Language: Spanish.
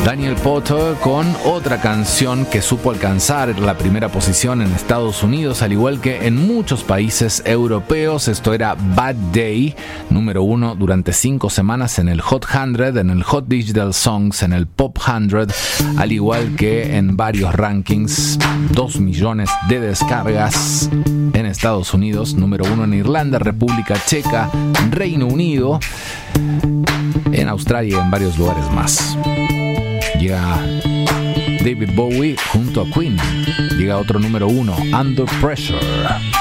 Daniel Powter con otra canción que supo alcanzar la primera posición en Estados Unidos, al igual que en muchos países europeos. Esto era Bad Day, número 1 durante 5 semanas en el Hot 100, en el Hot Digital Songs, en el Pop 100, al igual que en varios rankings. 2 millones de descargas en Estados Unidos, número 1 en Irlanda, República Checa, Reino Unido, en Australia y en varios lugares más. Llega David Bowie junto a Queen. Llega otro número 1, Under Pressure.